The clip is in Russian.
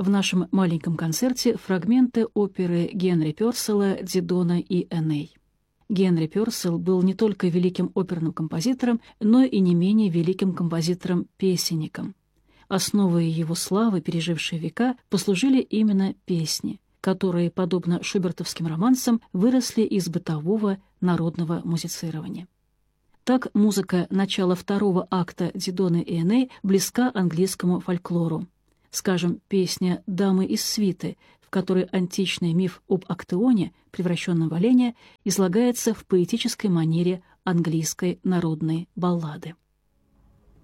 В нашем маленьком концерте фрагменты оперы Генри Пёрселла «Дидона и Эней». Генри Пёрселл был не только великим оперным композитором, но и не менее великим композитором-песенником. Основой его славы, пережившей века, послужили именно песни, которые, подобно шубертовским романсам, выросли из бытового народного музицирования. Так, музыка начала второго акта «Дидоны и Эней» близка английскому фольклору. Скажем, песня «Дамы из свиты», в которой античный миф об Актеоне, превращенном в оленя, излагается в поэтической манере английской народной баллады.